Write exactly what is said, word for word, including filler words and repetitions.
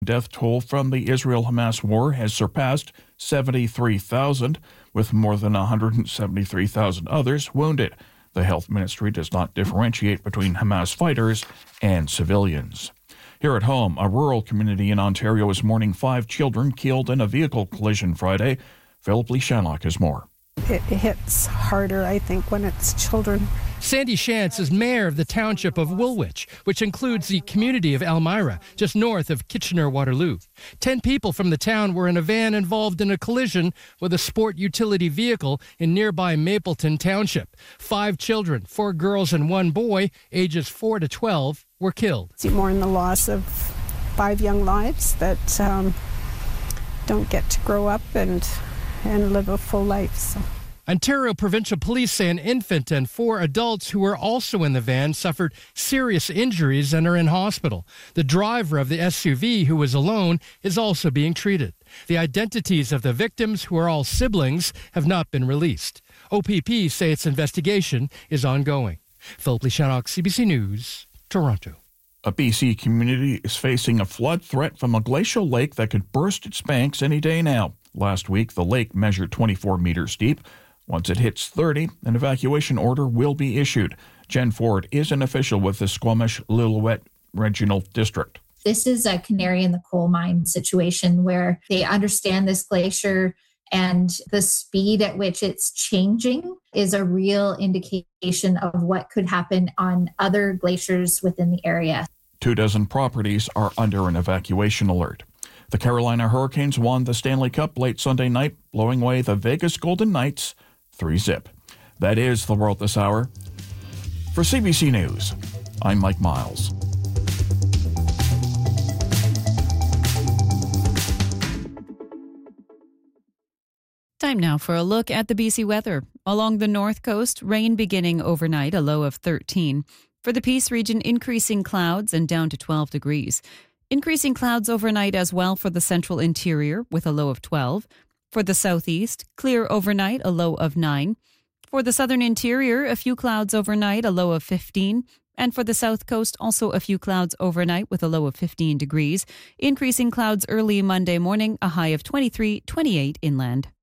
Death toll from the Israel-Hamas war has surpassed seventy-three thousand, with more than one hundred seventy-three thousand others wounded. The health ministry does not differentiate between Hamas fighters and civilians. Here at home, a rural community in Ontario is mourning five children killed in a vehicle collision Friday. Philip Lee Shanlock has more. It hits harder, I think, when it's children. Sandy Shantz is mayor of the township of Woolwich, which includes the community of Elmira, just north of Kitchener-Waterloo. Ten people from the town were in a van involved in a collision with a sport utility vehicle in nearby Mapleton Township. Five children, four girls and one boy, ages four to twelve, were killed. You mourn the loss of five young lives that um, don't get to grow up and and live a full life. So. Ontario Provincial Police say an infant and four adults who were also in the van suffered serious injuries and are in hospital. The driver of the S U V, who was alone, is also being treated. The identities of the victims, who are all siblings, have not been released. O P P say its investigation is ongoing. Philip Lee Shanlock, C B C News, Toronto. A B C community is facing a flood threat from a glacial lake that could burst its banks any day now. Last week, the lake measured twenty-four meters deep. Once it hits thirty, an evacuation order will be issued. Jen Ford is an official with the Squamish-Lillooet Regional District. This is a canary in the coal mine situation where they understand this glacier and the speed at which it's changing is a real indication of what could happen on other glaciers within the area. Two dozen properties are under an evacuation alert. The Carolina Hurricanes won the Stanley Cup late Sunday night, blowing away the Vegas Golden Knights three zip. That is the world this hour. For C B C News, I'm Mike Miles. Time now for a look at the B C weather. Along the north coast, rain beginning overnight, a low of thirteen. For the Peace region, increasing clouds and down to twelve degrees. Increasing clouds overnight as well for the central interior with a low of twelve. For the southeast, clear overnight, a low of nine. For the southern interior, a few clouds overnight, a low of fifteen. And for the south coast, also a few clouds overnight with a low of fifteen degrees. Increasing clouds early Monday morning, a high of twenty-three, twenty-eight inland.